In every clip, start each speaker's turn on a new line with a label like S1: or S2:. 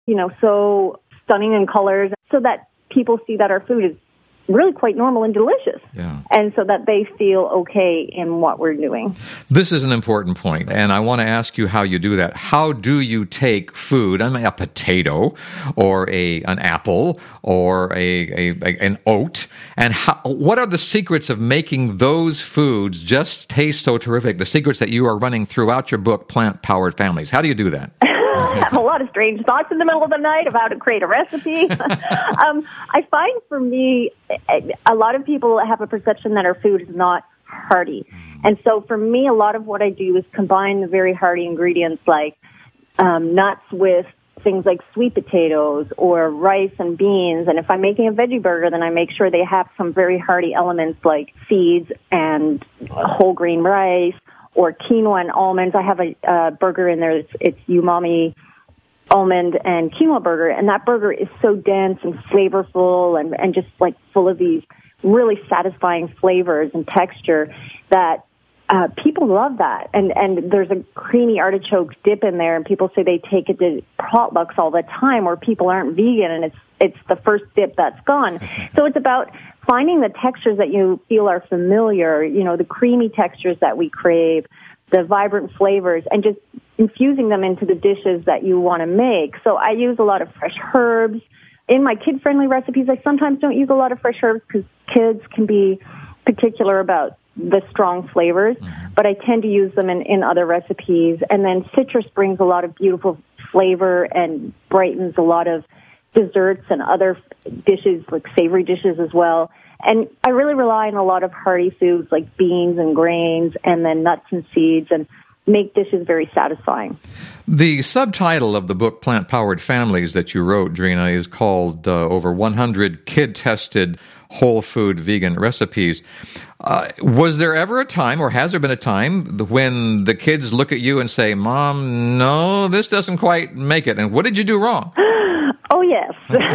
S1: so stunning in colors, so that people see that our food is really quite normal and delicious.
S2: Yeah.
S1: And so that they feel okay in what we're doing.
S2: This is an important point, and I want to ask you how you do that. How do you take food, a potato or an apple or an oat, and what are the secrets of making those foods just taste so terrific, the secrets that you are running throughout your book, Plant-Powered Families? How do you do that?
S1: I have a lot of strange thoughts in the middle of the night of how to create a recipe. I find for me, a lot of people have a perception that our food is not hearty. And so for me, a lot of what I do is combine the very hearty ingredients like nuts with things like sweet potatoes or rice and beans. And if I'm making a veggie burger, then I make sure they have some very hearty elements like seeds and whole grain rice, or quinoa and almonds. I have a burger in there. It's umami almond and quinoa burger, and that burger is so dense and flavorful and just like full of these really satisfying flavors and texture that people love that. And there's a creamy artichoke dip in there, and people say they take it to potlucks all the time where people aren't vegan, and it's the first dip that's gone. So it's about finding the textures that you feel are familiar, the creamy textures that we crave, the vibrant flavors, and just infusing them into the dishes that you want to make. So I use a lot of fresh herbs. In my kid-friendly recipes, I sometimes don't use a lot of fresh herbs because kids can be particular about the strong flavors, but I tend to use them in other recipes. And then citrus brings a lot of beautiful flavor and brightens a lot of desserts and other dishes, like savory dishes as well. And I really rely on a lot of hearty foods like beans and grains and then nuts and seeds, and make dishes very satisfying.
S2: The subtitle of the book, Plant-Powered Families, that you wrote, Drina, is called Over 100 Kid-Tested Whole Food Vegan Recipes. Was there ever a time, or has there been a time, when the kids look at you and say, Mom, no, this doesn't quite make it, and what did you do wrong?
S1: Oh, yes.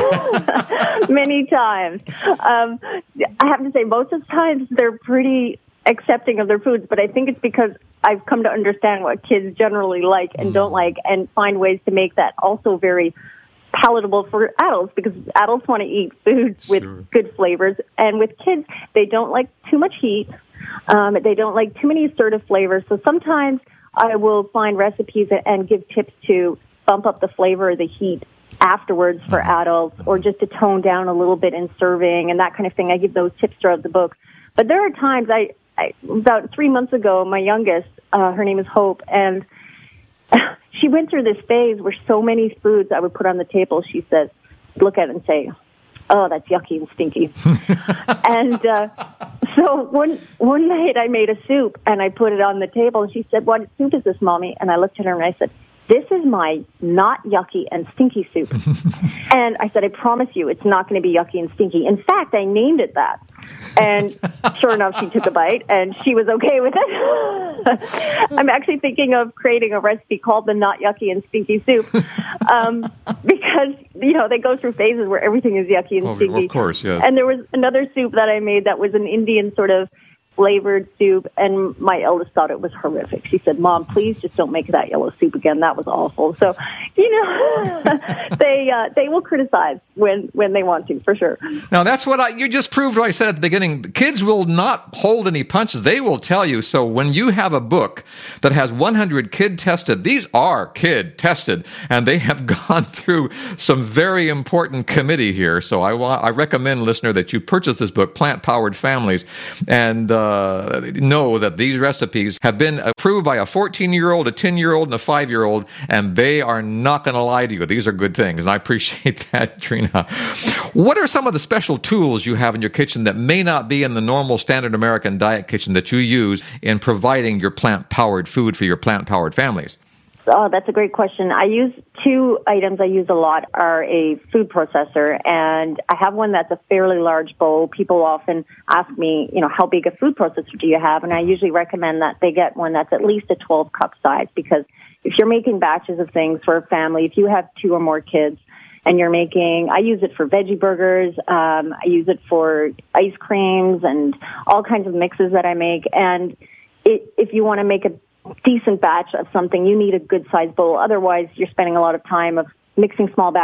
S1: Many times. I have to say, most of the times they're pretty accepting of their foods, but I think it's because I've come to understand what kids generally like and don't like, and find ways to make that also very palatable for adults, because adults want to eat foods with good flavors, and with kids, they don't like too much heat. They don't like too many assertive flavors. So sometimes I will find recipes and give tips to bump up the flavor or the heat afterwards for adults, or just to tone down a little bit in serving and that kind of thing. I give those tips throughout the book. But there are times, about 3 months ago, my youngest, her name is Hope, and she went through this phase where so many foods I would put on the table, she says, look at it and say, oh, that's yucky and stinky. And so one night I made a soup and I put it on the table, and she said, what soup is this, Mommy? And I looked at her and I said, this is my not yucky and stinky soup. And I said, I promise you it's not going to be yucky and stinky. In fact, I named it that. And sure enough, she took a bite, and she was okay with it. I'm actually thinking of creating a recipe called the Not Yucky and Stinky Soup, because, they go through phases where everything is yucky and stinky.
S2: Of course, yes.
S1: And there was another soup that I made that was an Indian sort of flavored soup, and my eldest thought it was horrific. She said, Mom, please just don't make that yellow soup again. That was awful. So, they will criticize when they want to, for sure.
S2: Now, that's what you just proved what I said at the beginning. Kids will not hold any punches. They will tell you. So when you have a book that has 100 kid-tested, these are kid-tested, and they have gone through some very important committee here. So I recommend, listener, that you purchase this book, Plant-Powered Families, and know that these recipes have been approved by a 14-year-old, a 10-year-old, and a 5-year-old, and they are not going to lie to you. These are good things, and I appreciate that, Drina. What are some of the special tools you have in your kitchen that may not be in the normal standard American diet kitchen that you use in providing your plant-powered food for your plant-powered families?
S1: Oh, that's a great question. I use two items I use a lot are a food processor, and I have one that's a fairly large bowl. People often ask me, how big a food processor do you have? And I usually recommend that they get one that's at least a 12-cup size, because if you're making batches of things for a family, if you have 2 or more kids, and you're making, I use it for veggie burgers, I use it for ice creams and all kinds of mixes that I make. And if you want to make a decent batch of something, you need a good sized bowl. Otherwise, you're spending a lot of time of mixing small batches